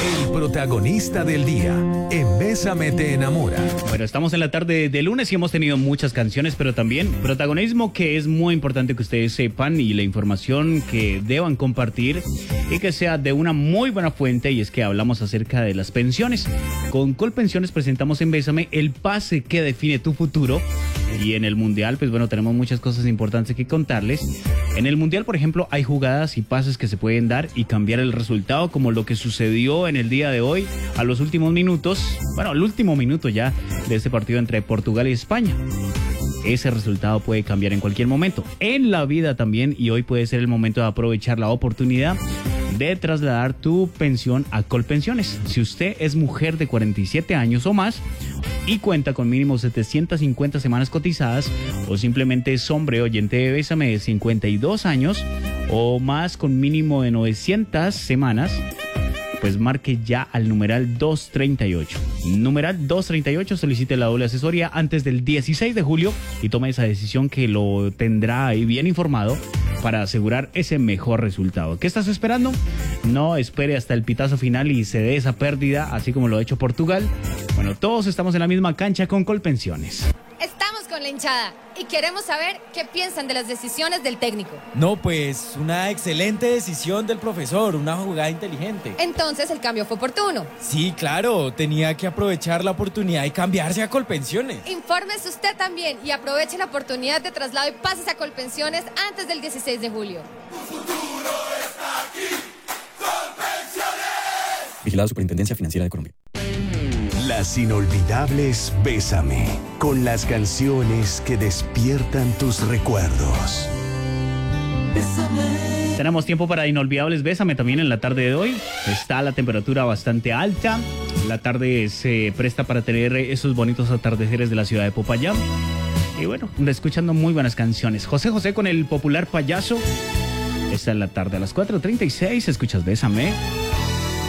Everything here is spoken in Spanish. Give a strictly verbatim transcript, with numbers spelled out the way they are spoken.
El protagonista del día en Bésame te enamora. Bueno, estamos en la tarde de lunes y hemos tenido muchas canciones, pero también protagonismo que es muy importante que ustedes sepan y la información que deban compartir y que sea de una muy buena fuente, y es que hablamos acerca de las pensiones. Con Colpensiones presentamos en Bésame el pase que define tu futuro, y en el Mundial, pues bueno, tenemos muchas cosas importantes que contarles. En el Mundial, por ejemplo, hay jugadas y pases que se pueden dar y cambiar el resultado, como lo que sucedió en el día de hoy a los últimos minutos, bueno, al último minuto ya de este partido entre Portugal y España. Ese resultado puede cambiar en cualquier momento, en la vida también, y hoy puede ser el momento de aprovechar la oportunidad de trasladar tu pensión a Colpensiones. Si usted es mujer de cuarenta y siete años o más y cuenta con mínimo setecientas cincuenta semanas cotizadas, o simplemente es hombre oyente de Bésame de cincuenta y dos años o más con mínimo de novecientas semanas, pues marque ya al numeral doscientos treinta y ocho. Numeral doscientos treinta y ocho, solicite la doble asesoría antes del dieciséis de julio y tome esa decisión que lo tendrá ahí bien informado para asegurar ese mejor resultado. ¿Qué estás esperando? No espere hasta el pitazo final y se dé esa pérdida, así como lo ha hecho Portugal. Bueno, todos estamos en la misma cancha con Colpensiones. Estamos con la hinchada y queremos saber qué piensan de las decisiones del técnico. No, pues una excelente decisión del profesor, una jugada inteligente. Entonces el cambio fue oportuno. Sí, claro, tenía que aprovechar la oportunidad y cambiarse a Colpensiones. Infórmese usted también y aproveche la oportunidad de traslado y pases a Colpensiones antes del dieciséis de julio. Tu futuro está aquí. Colpensiones. Vigilado Superintendencia Financiera de Colombia. Las inolvidables Bésame, con las canciones que despiertan tus recuerdos. Bésame. Tenemos tiempo para inolvidables Bésame también en la tarde de hoy. Está la temperatura bastante alta. La tarde se presta para tener esos bonitos atardeceres de la ciudad de Popayán. Y bueno, escuchando muy buenas canciones. José José con el popular Payaso. Esta es la tarde a las cuatro treinta y seis. Escuchas Bésame.